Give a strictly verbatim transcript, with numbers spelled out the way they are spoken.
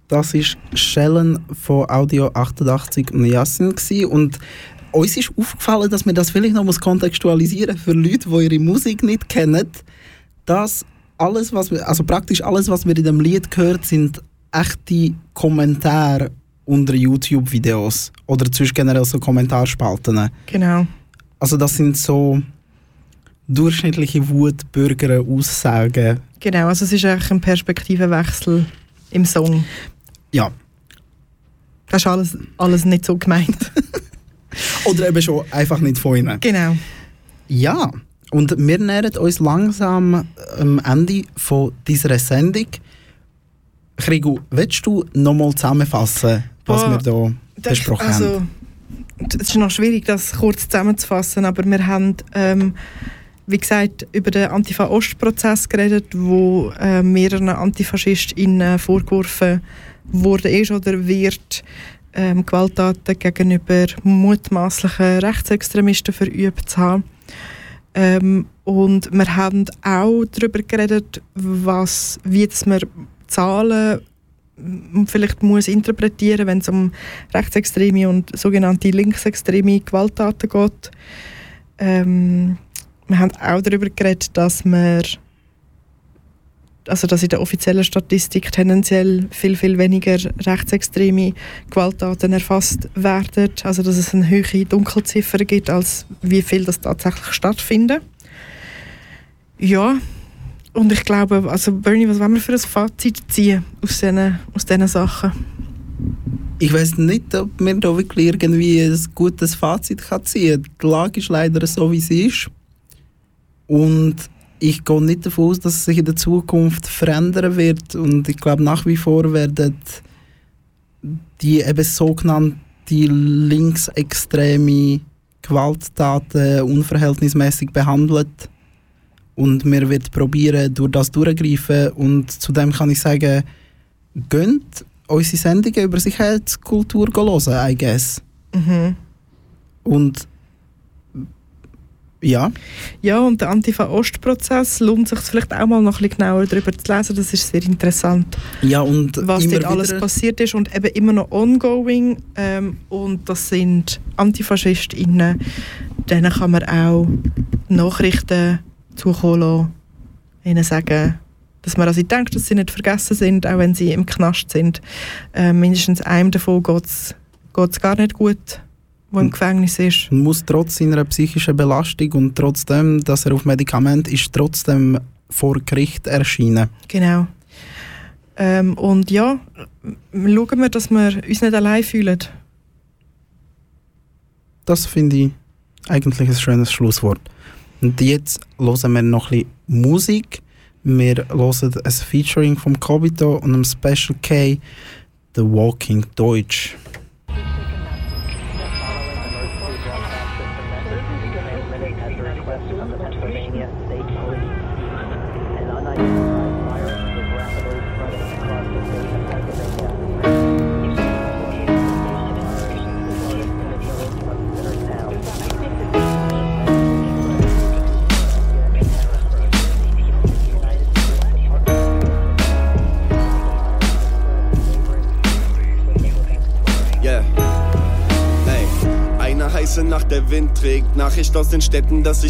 Das war Shellen von Audio achtundachtzig Niassen und uns ist aufgefallen, dass wir das vielleicht noch kontextualisieren muss für Leute, die ihre Musik nicht kennen, dass alles, was wir, also praktisch alles, was wir in dem Lied gehört, sind echte Kommentare unter YouTube-Videos oder sonst generell so Kommentarspalten. Genau. Also das sind so durchschnittliche Wutbürger-Aussagen. Genau, also es ist eigentlich ein Perspektivenwechsel im Song. Ja. Das ist alles, alles nicht so gemeint. Oder eben schon einfach nicht von ihnen. Genau. Ja, und wir nähern uns langsam am Ende von dieser Sendung. Krigu, willst du nochmal zusammenfassen, was Boah, wir hier besprochen also, haben? Es ist noch schwierig, das kurz zusammenzufassen, aber wir haben, ähm, wie gesagt, über den Antifa-Ost-Prozess geredet, wo äh, mehreren AntifaschistInnen vorgeworfen wurde ist oder wird, ähm, Gewalttaten gegenüber mutmaßlichen Rechtsextremisten verübt zu haben. Ähm, und wir haben auch darüber geredet, was, wie das man Zahlen vielleicht muss interpretieren, wenn es um rechtsextreme und sogenannte linksextreme Gewalttaten geht. Ähm, wir haben auch darüber geredet, dass wir also dass in der offiziellen Statistik tendenziell viel, viel weniger rechtsextreme Gewalttaten erfasst werden. Also dass es eine hohe Dunkelziffer gibt, als wie viel das tatsächlich stattfindet. Ja, und ich glaube, also Bernie, was wollen wir für ein Fazit ziehen aus diesen, aus diesen Sachen? Ich weiss nicht, ob man da wirklich irgendwie ein gutes Fazit kann ziehen kann. Die Lage ist leider so, wie sie ist. Und ich gehe nicht davon aus, dass es sich in der Zukunft verändern wird. Und ich glaube, nach wie vor werden die eben sogenannte linksextreme Gewalttaten unverhältnismäßig behandelt. Und wir werden probieren, durch das durchzugreifen. Und zudem kann ich sagen, gönnt unsere Sendungen über Sicherheitskultur hören, I guess. Mhm. Und ja. Ja, und der Antifa-Ost-Prozess lohnt sich vielleicht auch mal noch ein bisschen genauer darüber zu lesen. Das ist sehr interessant, ja, und was dort alles passiert ist und eben immer noch ongoing. Ähm, und das sind AntifaschistInnen. Denen kann man auch Nachrichten zukommen lassen, ihnen sagen, dass man an sie denkt, dass sie nicht vergessen sind, auch wenn sie im Knast sind. Äh, mindestens einem davon geht es gar nicht gut, der im Gefängnis ist. Man muss trotz seiner psychischen Belastung und trotzdem, dass er auf Medikament ist, trotzdem vor Gericht erscheinen. Genau. Ähm, und ja, schauen wir, dass wir uns nicht allein fühlen. Das finde ich eigentlich ein schönes Schlusswort. Und jetzt hören wir noch ein bisschen Musik. Wir hören ein Featuring vom Kobito und einem Special K, The Walking Deutsch. Nacht der Wind trägt, Nachricht aus den Städten, dass ich